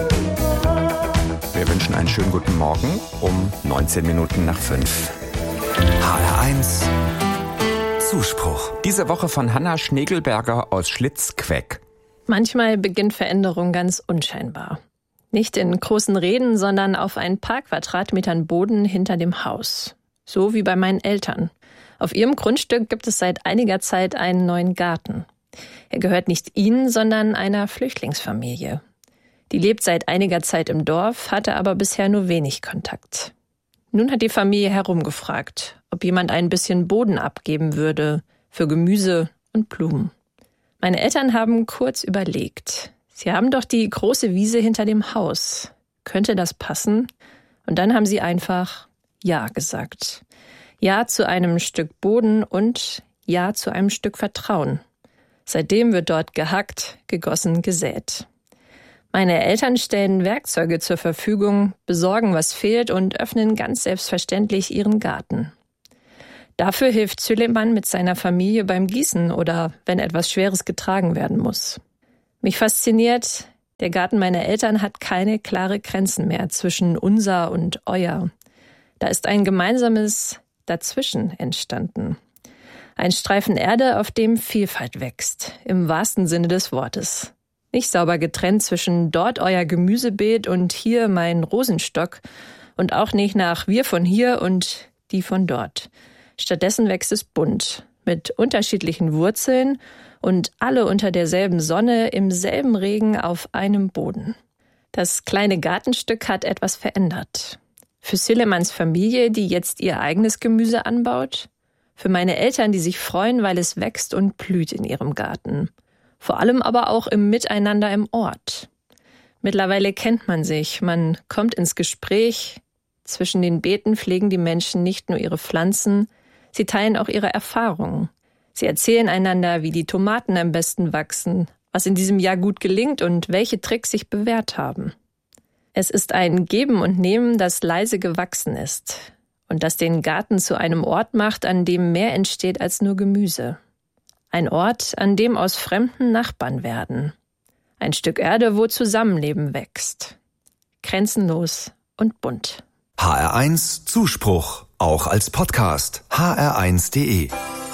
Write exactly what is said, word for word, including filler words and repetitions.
Wir wünschen einen schönen guten Morgen um neunzehn Minuten nach fünf. H R eins Zuspruch. Diese Woche von Hanna Schnegelberger aus Schlitzqueck. Manchmal beginnt Veränderung ganz unscheinbar. Nicht in großen Reden, sondern auf ein paar Quadratmetern Boden hinter dem Haus. So wie bei meinen Eltern. Auf ihrem Grundstück gibt es seit einiger Zeit einen neuen Garten. Er gehört nicht ihnen, sondern einer Flüchtlingsfamilie. Die lebt seit einiger Zeit im Dorf, hatte aber bisher nur wenig Kontakt. Nun hat die Familie herumgefragt, ob jemand ein bisschen Boden abgeben würde für Gemüse und Blumen. Meine Eltern haben kurz überlegt. Sie haben doch die große Wiese hinter dem Haus. Könnte das passen? Und dann haben sie einfach Ja gesagt. Ja zu einem Stück Boden und Ja zu einem Stück Vertrauen. Seitdem wird dort gehackt, gegossen, gesät. Meine Eltern stellen Werkzeuge zur Verfügung, besorgen, was fehlt und öffnen ganz selbstverständlich ihren Garten. Dafür hilft Süleyman mit seiner Familie beim Gießen oder wenn etwas Schweres getragen werden muss. Mich fasziniert, der Garten meiner Eltern hat keine klare Grenzen mehr zwischen unser und euer. Da ist ein gemeinsames Dazwischen entstanden. Ein Streifen Erde, auf dem Vielfalt wächst, im wahrsten Sinne des Wortes. Nicht sauber getrennt zwischen dort euer Gemüsebeet und hier mein Rosenstock und auch nicht nach wir von hier und die von dort. Stattdessen wächst es bunt, mit unterschiedlichen Wurzeln und alle unter derselben Sonne, im selben Regen auf einem Boden. Das kleine Gartenstück hat etwas verändert. Für Süleymans Familie, die jetzt ihr eigenes Gemüse anbaut. Für meine Eltern, die sich freuen, weil es wächst und blüht in ihrem Garten. Vor allem aber auch im Miteinander im Ort. Mittlerweile kennt man sich, man kommt ins Gespräch. Zwischen den Beeten pflegen die Menschen nicht nur ihre Pflanzen, sie teilen auch ihre Erfahrungen. Sie erzählen einander, wie die Tomaten am besten wachsen, was in diesem Jahr gut gelingt und welche Tricks sich bewährt haben. Es ist ein Geben und Nehmen, das leise gewachsen ist und das den Garten zu einem Ort macht, an dem mehr entsteht als nur Gemüse. Ein Ort, an dem aus Fremden Nachbarn werden. Ein Stück Erde, wo Zusammenleben wächst. Grenzenlos und bunt. H R eins Zuspruch, auch als Podcast. H R eins punkt de